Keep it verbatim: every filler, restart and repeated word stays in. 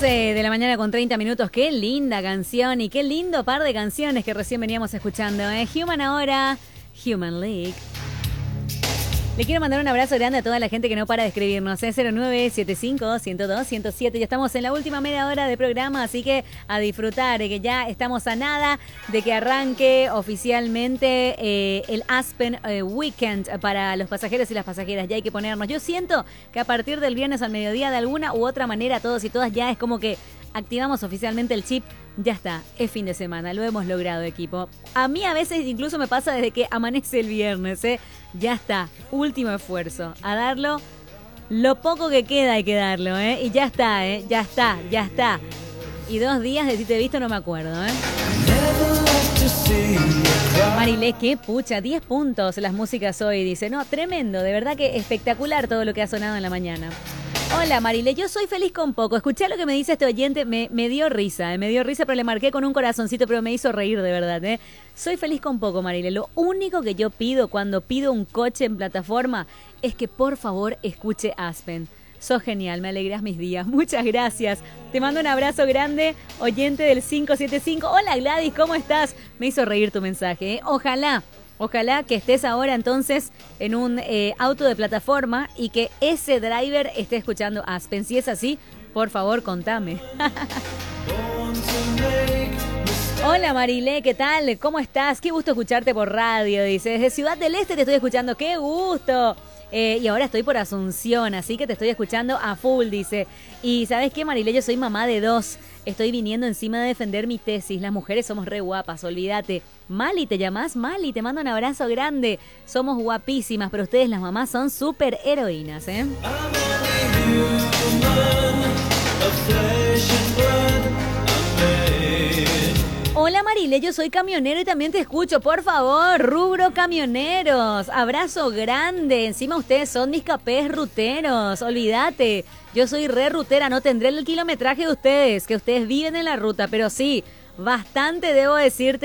once de la mañana con treinta minutos. Qué linda canción y qué lindo par de canciones que recién veníamos escuchando. ¿eh? Human ahora, Human League. Le quiero mandar un abrazo grande a toda la gente que no para de escribirnos. ¿eh? cero nueve siete cinco, uno cero dos, uno cero siete. Ya estamos en la última media hora de programa, así que a disfrutar, eh, que ya estamos a nada de que arranque oficialmente eh, el Aspen eh, Weekend para los pasajeros y las pasajeras. Ya hay que ponernos. Yo siento que a partir del viernes al mediodía, de alguna u otra manera, todos y todas ya es como que activamos oficialmente el chip. Ya está, es fin de semana, lo hemos logrado, equipo. A mí a veces incluso me pasa desde que amanece el viernes, ¿eh? Ya está, último esfuerzo, a darlo, lo poco que queda hay que darlo, ¿eh? Y ya está, ¿eh? Ya está, ya está. Y dos días de si te he visto no me acuerdo, ¿eh? Marilé, qué pucha, diez puntos las músicas hoy, dice. No, tremendo, de verdad que espectacular todo lo que ha sonado en la mañana. Hola Marile, yo soy feliz con poco. Escuché lo que me dice este oyente, me, me dio risa, eh, me dio risa, pero le marqué con un corazoncito, pero me hizo reír de verdad. Eh. Soy feliz con poco, Marile. Lo único que yo pido cuando pido un coche en plataforma es que por favor escuche Aspen. Sos genial, me alegras mis días. Muchas gracias. Te mando un abrazo grande, oyente del cinco siete cinco. Hola Gladys, ¿cómo estás? Me hizo reír tu mensaje. Eh. Ojalá. Ojalá que estés ahora entonces en un eh, auto de plataforma y que ese driver esté escuchando Aspen. Si es así, por favor, contame. Hola Marilé, ¿qué tal? ¿Cómo estás? Qué gusto escucharte por radio, dice. Desde Ciudad del Este te estoy escuchando, ¡qué gusto! Eh, y ahora estoy por Asunción, así que te estoy escuchando a full, dice. Y ¿sabes qué, Marilé? Yo soy mamá de dos. Estoy viniendo encima de defender mi tesis. Las mujeres somos re guapas, olvídate. Mali, ¿te llamás? Mali, te mando un abrazo grande. Somos guapísimas, pero ustedes las mamás son súper heroínas, ¿eh? Hola Marile, yo soy camionero y también te escucho, por favor, rubro camioneros, abrazo grande, encima ustedes son mis capés ruteros, olvídate, yo soy re rutera, no tendré el kilometraje de ustedes, que ustedes viven en la ruta, pero sí, bastante debo decirte.